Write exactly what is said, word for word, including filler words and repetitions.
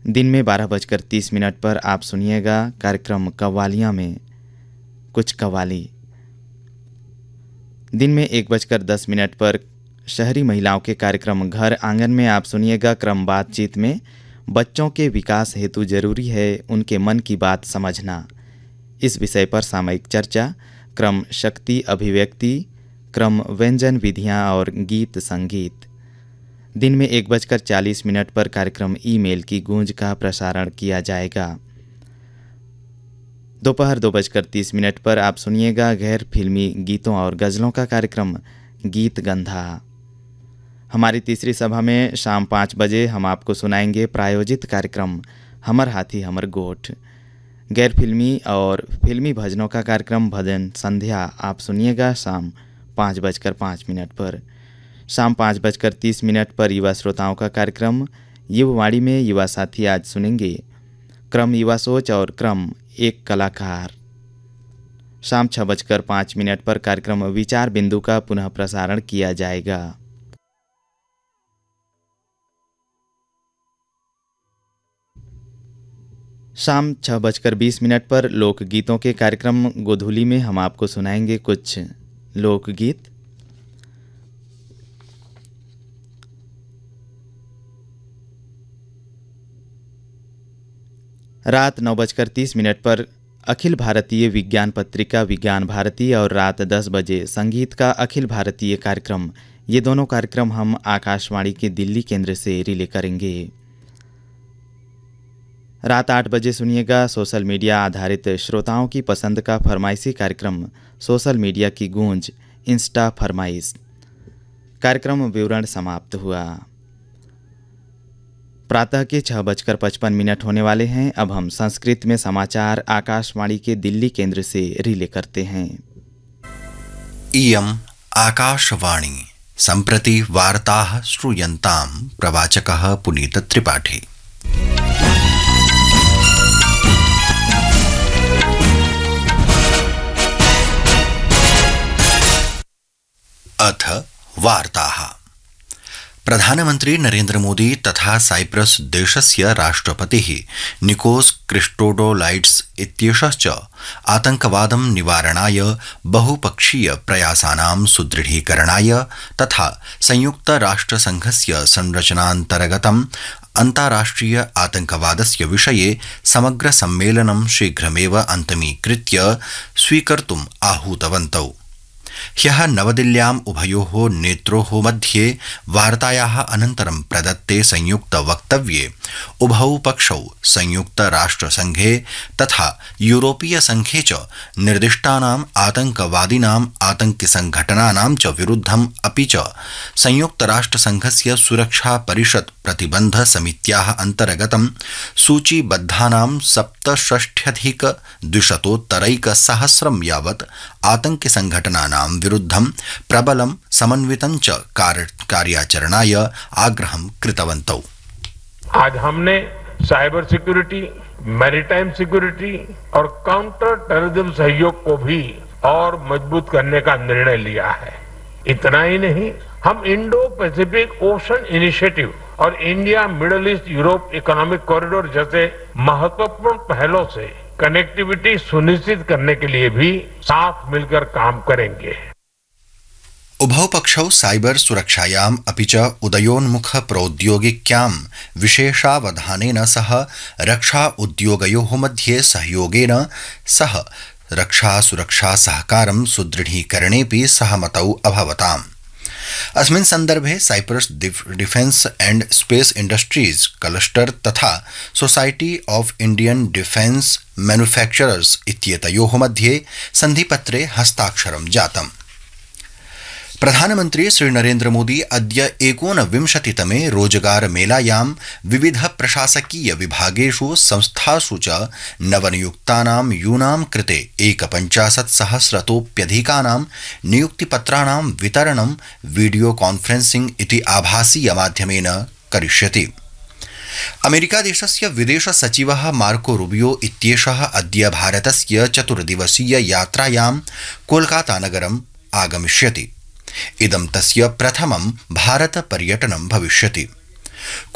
दिन में बारह बजकर तीस मिनट पर आप सुनिएगा कार्यक्रम कव्वालियाँ में कुछ कव्वाली। दिन में एक बजकर दस मिनट पर शहरी महिलाओं के कार्यक्रम घर आंगन में आप सुनिएगा क्रम बातचीत में बच्चों के विकास हेतु जरूरी है उनके मन की बात समझना। इस विषय पर सामयिक चर्चा, क्रम शक्ति अभिव्यक्ति, क्रम व्यंजन विधियाँ और गीत संगीत। दिन में एक बजकर चालीस मिनट पर कार्यक्रम ईमेल की गूंज का प्रसारण किया जाएगा। दोपहर दो बजकर तीस मिनट पर आप सुनिएगा गैर फिल्मी गीतों और गज़लों का कार्यक्रम गीत गंधा। हमारी तीसरी सभा में शाम पाँच बजे हम आपको सुनाएंगे प्रायोजित कार्यक्रम हमर हाथी हमर गोठ। गैर फिल्मी और फिल्मी भजनों का कार्यक्रम भजन संध्या आप सुनिएगा शाम पाँच बजकर पाँच मिनट पर। शाम पाँच बजकर तीस मिनट पर युवा श्रोताओं का कार्यक्रम युववाणी में युवा साथी आज सुनेंगे क्रम युवा सोच और क्रम एक कलाकार। शाम छः बजकर पाँच मिनट पर कार्यक्रम विचार बिंदु का पुनः प्रसारण किया जाएगा। शाम छः बजकर बीस मिनट पर लोकगीतों के कार्यक्रम गोधूली में हम आपको सुनाएंगे कुछ लोकगीत। रात नौ बजकर तीस मिनट पर अखिल भारतीय विज्ञान पत्रिका विज्ञान भारती और रात दस बजे संगीत का अखिल भारतीय कार्यक्रम, ये दोनों कार्यक्रम हम आकाशवाणी के दिल्ली केंद्र से रिले करेंगे। रात आठ बजे सुनिएगा सोशल मीडिया आधारित श्रोताओं की पसंद का फरमाइशी कार्यक्रम सोशल मीडिया की गूंज इंस्टा फरमाइश। कार्यक्रम विवरण समाप्त हुआ। प्रातः के छः बजकर पचपन मिनट होने वाले हैं। अब हम संस्कृत में समाचार आकाशवाणी के दिल्ली केंद्र से रिले करते हैं। इयम् आकाशवाणी सम्प्रति वार्ताः श्रूयन्तां प्रवाचकः पुनीत त्रिपाठी। अथ वार्ताः। प्रधानमंत्री नरेंद्र मोदी तथा साइप्रस देशस्य राष्ट्रपतिः निकोस क्रिस्टोडोलाइड्स इत्येषश्च आतंकवादं निवारणाय बहुपक्षीय प्रयासानां सुदृढीकरणाय तथा संयुक्त राष्ट्रसंघस्य संरचनान्तर्गतम् अन्ताराष्ट्रिय आतंकवादस्य विषये समग्र सम्मेलनं शीघ्रमेव अन्तमीकृत्य स्वीकर्तुम् आहूतवन्तौ। ह्यः नवदिल्ल्याम् उभयोः नेत्रोः मध्ये वार्तायाः अनन्तरं प्रदत्ते संयुक्त वक्तव्ये उभौ पक्षौ संयुक्त राष्ट्रसंघे तथा यूरोपीय संघे च निर्दिष्टानाम् आतंकवादिनाम् आतंकिसंघटनानां च विरुद्धम् अपि च संयुक्त राष्ट्रसंघस्य सुरक्षा परिषत् प्रतिबन्ध समित्याः अन्तर्गतं सूचीबद्धानां सप्तषष्ट्यधिक द्विशतोत्तरैकसहस्रं यावत् आतंकिसंघटनानां विरुद्धं प्रबलं समन्वितं च कार्याचरणाय आग्रहं कृतवन्तौ। आज हमने साइबर सिक्योरिटी, मैरीटाइम सिक्योरिटी और काउंटर टेररिज्म सहयोग को भी और मजबूत करने का निर्णय लिया है। इतना ही नहीं, हम इंडो पैसिफिक ओशन इनिशिएटिव और India middle east Europe economic corridor जैसे महत्वपूर्ण पहलों से कनेक्टिविटी सुनिश्चित करने के लिए भी साथ मिलकर काम करेंगे। उभौ पक्षौ साइबर सुरक्षायाम् अपि च उदयोन्मुख प्रौद्योगिक्यां विशेषावधानेन सह रक्षा उद्योगयोः मध्ये सहयोगेन सह रक्षा सुरक्षा सहकारं सुदृढीकरणेऽपि सहमतौ अभवताम्। अस्मिन् सन्दर्भे Cyprus defence and space industries cluster तथा society of Indian defence manufacturers इत्येतयोः मध्ये सन्धिपत्रे हस्ताक्षरं जातम्। प्रधानमंत्री श्री नरेंद्र मोदी अद्य एकोनविंशतितमे रोजगार मेलायां विविध प्रशासकीय विभागेषु संस्थासु च नवनियुक्तानां यूनां कृते एकपञ्चाशत् सहस्रतोप्यधिकानां नियुक्तिपत्राणां वितरणं वीडियो कॉन्फ्रेंसिंग इति आभासीय माध्यमेन करिष्यति। अमेरिकादेशस्य विदेश सचिवः मार्को रूबियो इत्येषः अद्य भारतस्य चतुर्दिवसीय यात्रायां कोलकाता नगरम् आगमिष्यति। इदं तस्य प्रथमं भारत पर्यटनं भविष्यति।